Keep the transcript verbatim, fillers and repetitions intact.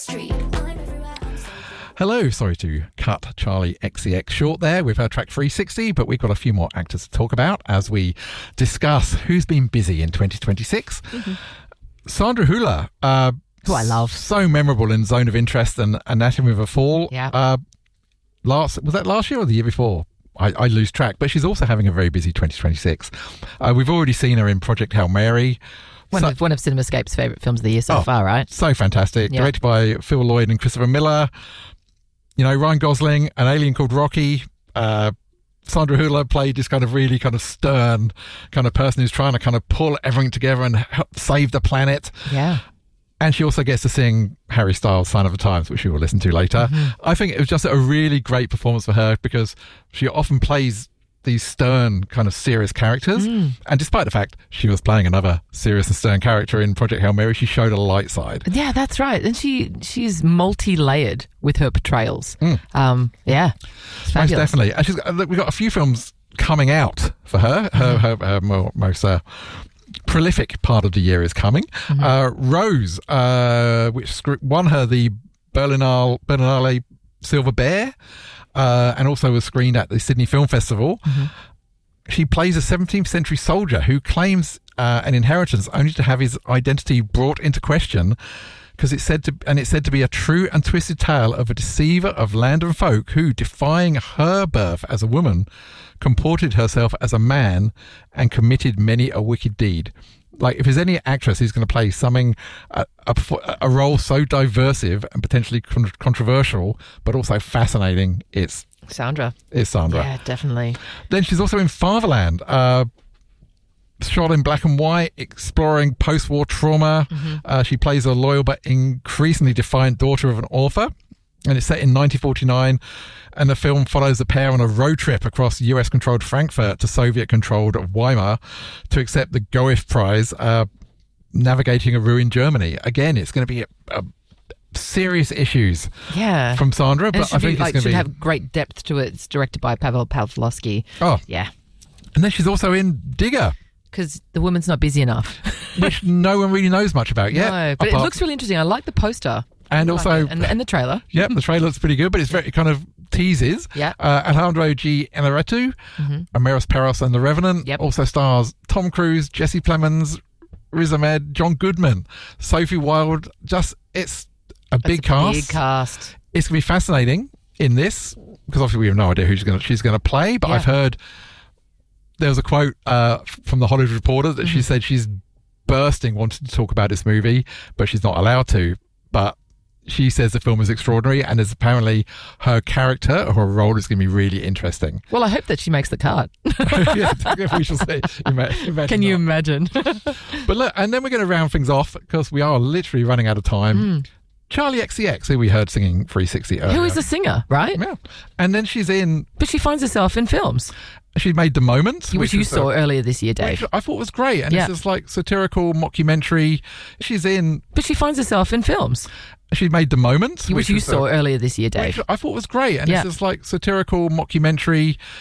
Street. Hello, sorry to cut Charlie X C X short there with her track three sixty, but we've got a few more actors to talk about as we discuss who's been busy in twenty twenty-six. Mm-hmm. Sandra Hüller, uh, who I love, so memorable in Zone of Interest and Anatomy of a Fall. Yeah. Uh, last was that last year or the year before? I, I lose track, but she's also having a very busy twenty twenty-six. Uh, we've already seen her in Project Hail Mary. One, so, of, one of CinemaScape's favourite films of the year so oh, far, right? So fantastic. Yeah. Directed by Phil Lloyd and Christopher Miller. You know, Ryan Gosling, An Alien Called Rocky. Uh, Sandra Hüller played this kind of really kind of stern kind of person who's trying to kind of pull everything together and help save the planet. Yeah. And she also gets to sing Harry Styles' Sign of the Times, which we will listen to later. Mm-hmm. I think it was just a really great performance for her because she often plays these stern kind of serious characters. Mm. And despite the fact she was playing another serious and stern character in Project Hail Mary, she showed a light side. Yeah, that's right. And she she's multi-layered with her portrayals. Mm. Um, yeah. Most definitely. And she's got, we've got a few films coming out for her. Her, mm. her, her more, most uh, prolific part of the year is coming. Mm-hmm. Uh, Rose, uh, which won her the Berlinale, Berlinale Silver Bear, Uh, and also was screened at the Sydney Film Festival. Mm-hmm. She plays a seventeenth century soldier who claims uh, an inheritance only to have his identity brought into question because it's said to, and it's said to be a true and twisted tale of a deceiver of land and folk who, defying her birth as a woman, comported herself as a man and committed many a wicked deed. Like, if there's any actress who's going to play something, a, a, a role so diversive and potentially con- controversial, but also fascinating, it's Sandra. It's Sandra. Yeah, definitely. Then she's also in Fatherland, uh, shot in black and white, exploring post-war trauma. Mm-hmm. Uh, she plays a loyal but increasingly defiant daughter of an author. And it's set in nineteen forty-nine, and the film follows the pair on a road trip across U S-controlled Frankfurt to Soviet-controlled Weimar to accept the Goethe Prize, uh, navigating a ruined Germany. Again, it's going to be a, a serious issues yeah. from Sandra, and but I think be, like, it's going to be... should have great depth to it. It's directed by Pavel Pawlowski. Oh. Yeah. And then she's also in Digger. Because the woman's not busy enough. Which no one really knows much about yet. No, but apart... it looks really interesting. I like the poster. And I also, like and, and the trailer. Yep, the trailer looks pretty good, but it's very kind of teases. Yeah. Uh, Alejandro G. Inarritu, mm-hmm. Amaris Peros and The Revenant. Yep. Also stars Tom Cruise, Jesse Plemons, Riz Ahmed, John Goodman, Sophie Wilde. Just, it's a That's big a cast. Big cast. It's going to be fascinating in this because obviously we have no idea who she's going to, she's going to play. But yeah. I've heard there was a quote uh, from the Hollywood Reporter that mm-hmm. she said she's bursting wanting to talk about this movie, but she's not allowed to. But she says the film is extraordinary, and is apparently her character or her role is going to be really interesting. Well, I hope that she makes the cut. Yeah, we shall see. Imagine Can you not. imagine? But look, and then we're going to round things off because we are literally running out of time. Mm. Charlie X C X, who we heard singing three sixty earlier. Who is a singer, right? Yeah. And then she's in... But she finds herself in films. She made The Moment. Which, which you saw uh, earlier this year, Dave. Which I thought was great. And yeah. it's this like satirical mockumentary. She's in... But she finds herself in films. She made The Moment. Which, which you saw uh, earlier this year, Dave. Which I thought was great. And yeah. it's this like satirical mockumentary.